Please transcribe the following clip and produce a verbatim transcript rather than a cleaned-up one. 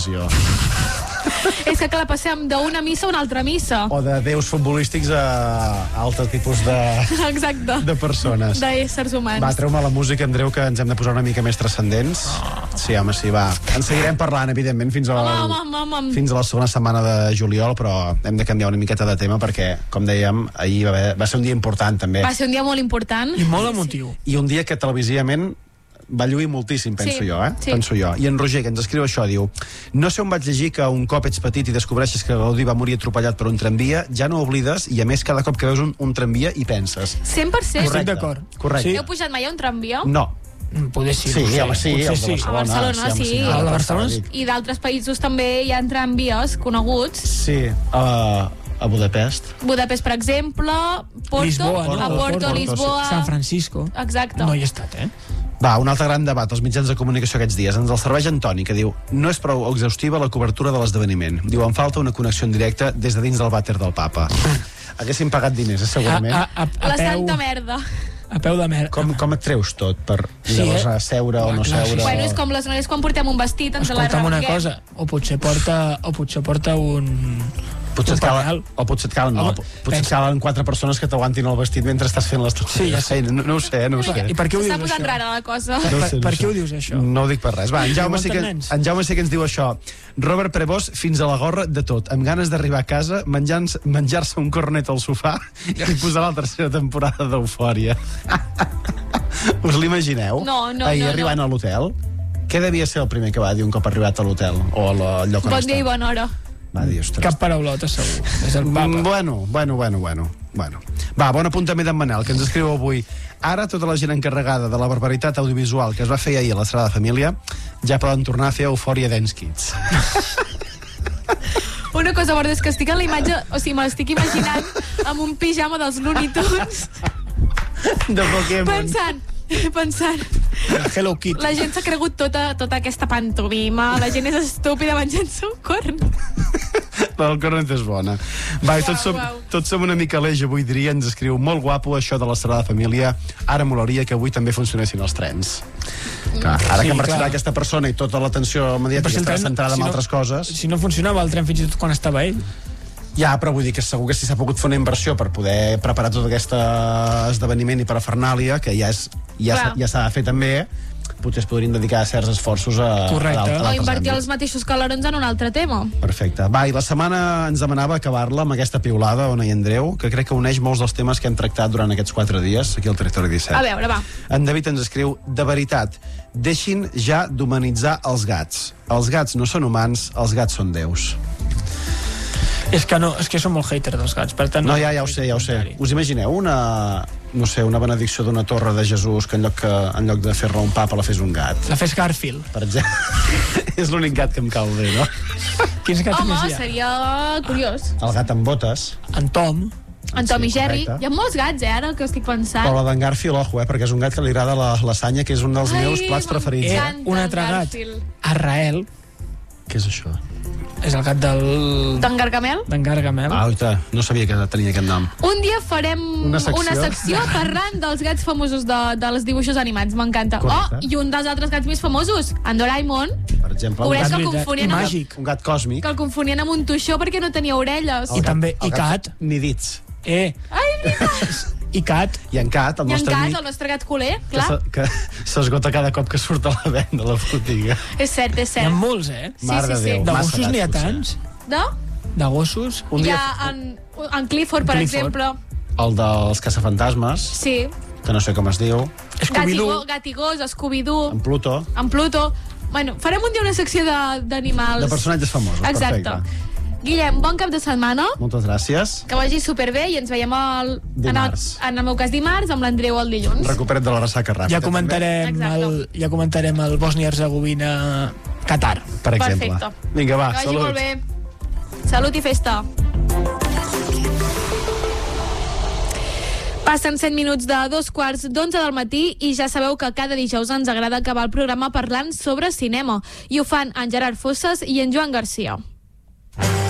televisió. És que, clar, passem d'una missa a una altra missa. O de déus futbolístics a altres tipus de, Exacte. de persones. D'éssers humans. Va, treu-me la música, Andreu, que ens hem de posar una mica més transcendents. Oh. Sí, home, sí, va. En seguirem parlant, evidentment, fins a, home, home, home, home. fins a la segona setmana de juliol, però hem de canviar una miqueta de tema perquè, com dèiem, ahir va, haver, va ser un dia important, també. Va ser un dia molt important. I molt emotiu. I un dia que televisivament va lluir moltíssim, penso sí, jo, eh? Sí. Penso jo. I en Roger, que ens escriu això, diu: no sé on vaig llegir que un cop ets petit i descobreixes que Gaudí va morir atropellat per un tramvia, ja no oblides, i a més cada cop que veus un, un tramvia hi penses. cent per cent. Estic d'acord. Correcte. Sí. Heu pujat mai a un tramvia? No. Poder sí, Sí, no sé. home, sí, Potser el de sí. A Barcelona, home, sí. A Barcelona sí. I d'altres països també hi ha tramvies coneguts. Sí, a, a Budapest. Budapest, per exemple, Porto, Lisboa, no? a Porto, Porto, Lisboa... San Francisco. Exacte. No hi he estat, eh? Va, un altre gran debat als mitjans de comunicació aquests dies. Ens el serveix Antoni, que diu: no és prou exhaustiva la cobertura de l'esdeveniment. Diu, em falta una connexió en directe des de dins del vàter del papa. Haguéssim pagat diners, eh, segurament. A, a, a, a La peu, santa merda. a peu de merda. Com, com et treus tot per Sí, llavors eh? a seure o Ah, no clar, sí, seure? sí. Bueno, és com les noies quan portem un vestit, ens Escolta'm una l'arrenquem. cosa, o potser porta, o potser porta un... Potser et un calen, pañal. o potser et calen, no, Home, potser et pensa- calen quatre persones que t'aguantin el vestit mentre estàs fent les Sí, ja sé. feina. No, no ho sé, no ho sé. I per què ho S'està dius, posant això? rara la cosa. No ho Per, sé, no per ho què sé. ho dius, això? No ho dic per res. Va, en Jaume, sí que, nens. en Jaume sí que ens diu això. Robert Prevost fins a la gorra de tot, amb ganes d'arribar a casa, menjant- menjar-se un cornet al sofà i posar la tercera temporada d'Eufòria. Us l'imagineu? No, no, Ahir no, arribant no. a l'hotel? Què devia ser el primer que va dir un cop arribat a l'hotel? O al lloc on Bon està? dia i bona hora. Va dir, ostres. Cap paraulota, segur. És el papa. Mm, Bueno, bueno, bueno, bueno, bueno. Va, bon apunt també d'en Manel, que ens escriu avui: ara tota la gent encarregada de la barbaritat audiovisual que es va fer ahir a la Sagrada Família ja poden tornar a fer Eufòria Dance Kids. Una cosa borda és que estic en la imatge, o sigui, me l'estic imaginant amb un pijama dels Looney Tunes, De Pokémon. pensant, pensant, Hello Kitty. la gent s'ha cregut tota, tota aquesta pantomima, la gent és estúpida menjant-se un corn. El cornet és bona. Va, i tots, som, Uau, uau. tots som una mica l'eix, avui diria, ens escriu: molt guapo això de la Sagrada Família, ara molaria que avui també funcionessin els trens. Clar, ara Sí, que marxarà clar. aquesta persona i tota l'atenció Però mediàtica si el estarà tren- centrada si en no- altres coses. Si no funcionava el tren fins i tot quan estava ell. Ja, però vull dir que segur que si s'ha pogut fer una inversió per poder preparar tot aquest esdeveniment i parafernàlia, que ja és ja Clar. s'ha ja s'ha de fer també, potser es podrien dedicar certs esforços a, Correcte. a, d'alt- a O d'altres invertir àmbits. els mateixos calorons en un altre tema. Perfecte. Va, i la setmana ens demanava acabar-la amb aquesta piulada, Ona i Andreu, que crec que uneix molts dels temes que hem tractat durant aquests quatre dies aquí al Territori disset. A veure, va. En David ens escriu: de veritat, deixin ja d'humanitzar els gats. Els gats no són humans, els gats són déus. És que no, és que som molt hater dels gats, per tant... No, ja, ja ho sé, ja ho sé. Us imagineu una, no sé, una benedicció d'una torre de Jesús que en lloc, que, en lloc de fer-la un papa la fes un gat, La fes Garfield. per exemple? És l'únic gat que em cau bé, no? Quins gats Home, més hi ha? seria curiós. El gat amb botes. En Tom. En Tom Sí, i Jerry. correcte. Hi ha molts gats, eh, ara que estic pensant. Però la d'en Garfield, ojo, eh, perquè és un gat que li agrada la lasanya, que és un dels Ai, meus plats preferits. Eh, m'encanta un en altre gat. Garfield. Arrael. Què és això? És el gat del... D'en Gargamel? d'en Gargamel. Ah, oita, no sabia que tenia aquest nom. Un dia farem Una secció. una secció parlant dels gats famosos de, de les dibuixos animats, m'encanta. Correcte. Oh, i un dels altres gats més famosos, en Doraemon, Per exemple, un Veuràs gat, que el veritat. confonien I amb- màgic. un gat còsmic. que el confonien amb un toixó perquè no tenia orelles. I també, el i cat. Ni dits. Eh, Ai, veritat. i cat. I en Cat, el I en nostre Cat, amic, el nostre gat culer, que clar. se- que s'esgota cada cop que surt a la venda a la botiga. És cert, és Hi ha cert. molts, eh? Sí, Mare sí, de sí. Déu. De Massa gossos n'hi ha gats, potser. tants. De? De gossos. Un Hi dia, ha en, en Clifford, per Clifford. exemple. el dels caçafantasmes, Sí. que no sé com es diu, Gat i, Scooby-Doo. go, gat i gos, Scooby-Doo, en Pluto, en Pluto. Bueno, farem un dia una secció de- d'animals. de personatges famosos. Exacte. Perfecte. Guillem, bon cap de setmana. Moltes gràcies. Que vagi superbé i ens veiem el, en, el, Dimarts. en el meu cas dimarts, amb l'Andreu el dilluns. Recupera't de la ressaca ràpida. Ja comentarem, Exacte. el, ja comentarem el Bòsnia-Herzegovina Qatar. també, Per exemple. Perfecte. Vinga, va, Que vagi salut. molt bé. Salut i festa. Passen set minuts de dos quarts d'onze del matí i ja sabeu que cada dijous ens agrada acabar el programa parlant sobre cinema. I ho fan en Gerard Fosses i en Joan Garcia.